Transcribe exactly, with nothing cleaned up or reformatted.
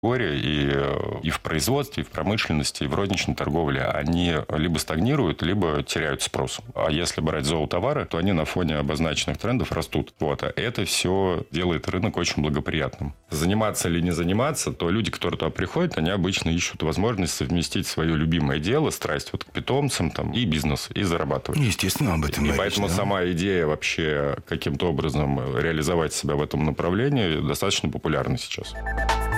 и, и в производстве, и в промышленности, и в розничной торговле, они либо стагнируют, либо теряют спрос. А если брать зоотовары, то они на фоне обозначенных трендов растут. Вот. А это все делает рынок очень благоприятным. Заниматься или не заниматься, то люди, которые туда приходят, они обычно ищут возможность совместить свое любимое дело, страсть вот к питомцам там, и бизнес, и зарабатывать. Естественно, об этом И речь, поэтому да? сама идея вообще каким-то образом реализовать себя в этом направлении достаточно популярна сейчас.